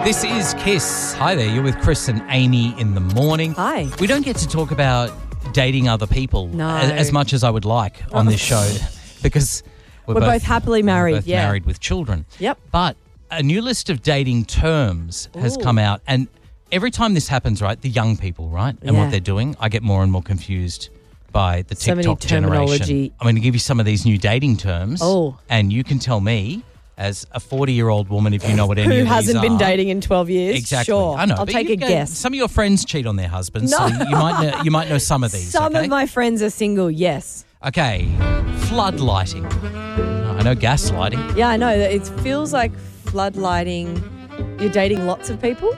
This is Kiss. Hi there, you're with Chris and Amy in the morning. Hi. We don't get to talk about dating other people as much as I would like on this show because we're both happily married. We're both married with children. Yep. But a new list of dating terms has come out, and every time this happens, right, the young people, right, and what they're doing, I get more and more confused by the So many TikTok generation. terminology. I'm going to give you some of these new dating terms, Oh. and you can tell me, as a 40-year-old woman, if you know what any Who of these hasn't been are. dating in 12 years? Exactly. Sure. I know. I'll but take a guess. Some of your friends cheat on their husbands, so you might know some of these. Some okay? of my friends are single, yes. Okay. Floodlighting. I know gaslighting. Yeah, I know. It feels like floodlighting. You're dating lots of people?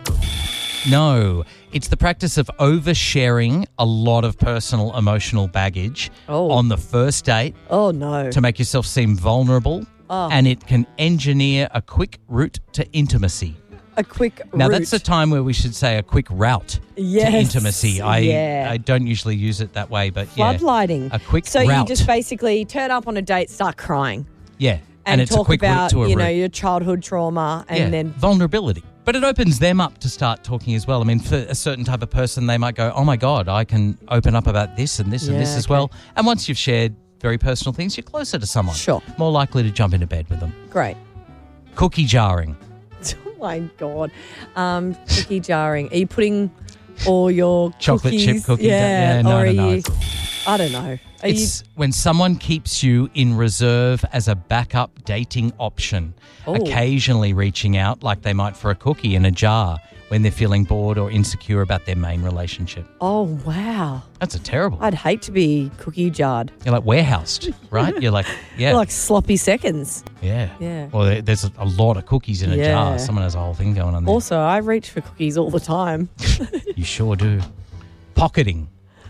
No. It's the practice of oversharing a lot of personal emotional baggage on the first date Oh, no. to make yourself seem vulnerable, and it can engineer a quick route to intimacy. A quick Now, route. that's the time where we should say a quick route to intimacy. I don't usually use it that way, but Floodlighting. a quick so route. you just basically turn up on a date, start crying. Yeah, And it's talk a quick about, route to a route. your childhood trauma and then... vulnerability. But it opens them up to start talking as well. I mean, for a certain type of person, they might go, oh my God, I can open up about this and this and this as well. And once you've shared very personal things, you're closer to someone. Sure. More likely to jump into bed with them. Great. Cookie jarring. Oh, my God. Cookie jarring. Are you putting all your Chocolate cookies? chip cookie. Yeah. No, or no, are no. you... I don't know. Are It's when someone keeps you in reserve as a backup dating option, occasionally reaching out like they might for a cookie in a jar when they're feeling bored or insecure about their main relationship. Oh, wow. That's a terrible. I'd hate to be cookie jarred. You're like warehoused, right? You're like, yeah. Like sloppy seconds. Yeah. Yeah. Well, there's a lot of cookies in a jar. Someone has a whole thing going on there. Also, I reach for cookies all the time. You sure do. Pocketing.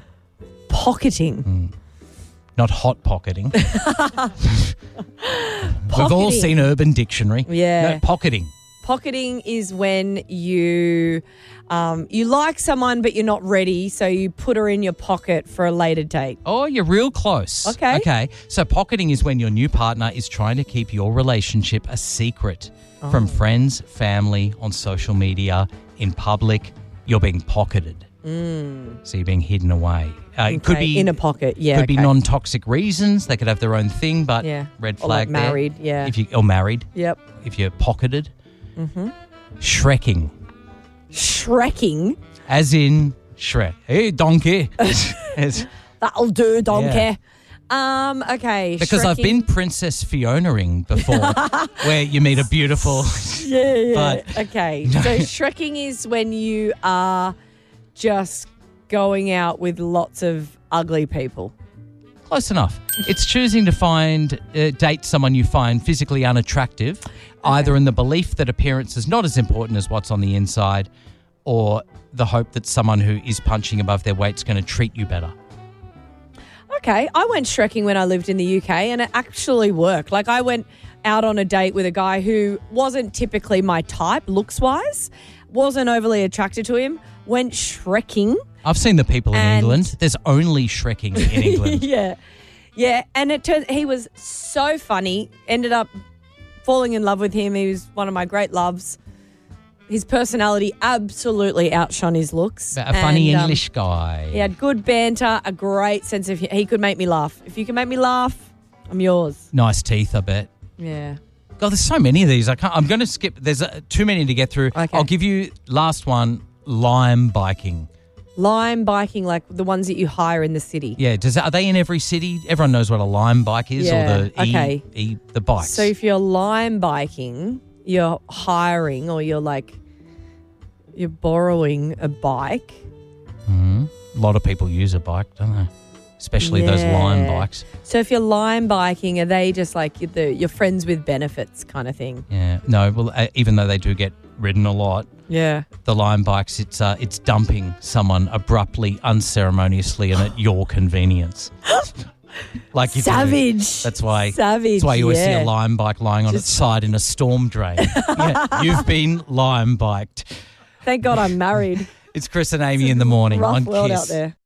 Pocketing. Not hot pocketing. We've all Pocketing. seen Urban Dictionary. Yeah. No, pocketing. Pocketing is when you like someone but you're not ready, so you put her in your pocket for a later date. Oh, you're real close. Okay. So pocketing is when your new partner is trying to keep your relationship a secret from friends, family, on social media, in public. You're being pocketed. So you're being hidden away. It could be in a pocket. Yeah. Could be non-toxic reasons. They could have their own thing, but red Or like flag there. married, yeah. Or married. Yep. If you're pocketed. Mm-hmm. Shrekking. Shrekking. As in Shrek. Hey, donkey. That'll do, donkey. Yeah. Okay. Because I've Shrekking. been Princess Fiona-ing before, where you meet a beautiful... Yeah. But- Okay. So shrekking is when you are just going out with lots of ugly people. Close enough. It's choosing to date someone you find physically unattractive, either in the belief that appearance is not as important as what's on the inside, or the hope that someone who is punching above their weight is going to treat you better. Okay. I went shrekking when I lived in the UK and it actually worked. Like I went out on a date with a guy who wasn't typically my type looks-wise, wasn't overly attracted to him, went shrekking. I've seen the people in And- England. There's only Shrekking in England. Yeah. Yeah. And it turned, he was so funny. Ended up falling in love with him. He was one of my great loves. His personality absolutely outshone his looks. A funny And, English guy. He had good banter, a great sense of... He could make me laugh. If you can make me laugh, I'm yours. Nice teeth, I bet. Yeah. God, there's so many of these. I'm going to skip. There's too many to get through. Okay. I'll give you last one, lime biking. Lime biking, like the ones that you hire in the city. Yeah, are they in every city? Everyone knows what a lime bike is, Yeah, or the the bikes. So if you're lime biking, you're hiring or you're borrowing a bike. A lot of people use a bike, don't they? Especially those lime bikes. So if you're lime biking, are they just like you're friends with benefits kind of thing? Yeah. No, well, even though they do get ridden a lot, Yeah. the lime bikes, it's dumping someone abruptly, unceremoniously, and at your convenience. Like you do. Savage. That's why. Savage. That's why you always see yeah. a lime bike lying on its side in a storm drain. Yeah, you've been lime biked. Thank God I'm married. It's Chris and Amy in the morning Rough on world Kiss. out there.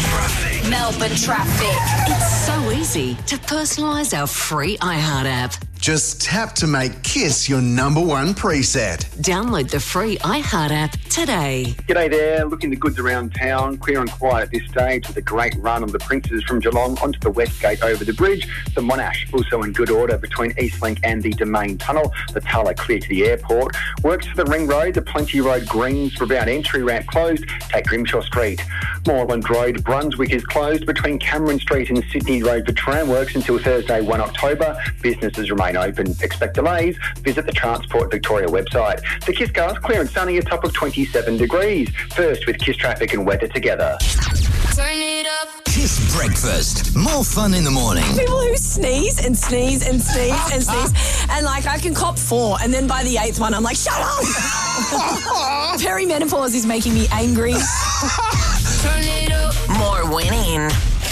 Melbourne traffic. It's so easy to personalise our free iHeart app. Just tap to make Kiss your number one preset. Download the free iHeart app today. G'day there, looking the goods around town, clear and quiet at this stage with a great run on the Princes from Geelong onto the West Gate over the bridge. The Monash also in good order between Eastlink and the Domain Tunnel. The Tulla clear to the airport. Works for the Ring Road, the Plenty Road Greens Ribound entry ramp closed. Take Grimshaw Street. Moreland Road, Brunswick is closed between Cameron Street and Sydney Road for tram works until Thursday 1 October. Businesses remain open. Expect delays. Visit the Transport Victoria website. The Kiss Cars clear and sunny, a top of 27 degrees. First with Kiss traffic and weather together. Turn it up. Kiss Breakfast. More fun in the morning. People who sneeze and sneeze and sneeze and sneeze. And like I can cop 4 and then by the 8th one I'm like, shut up! Perimenopause is making me angry. Turn it up. More winning.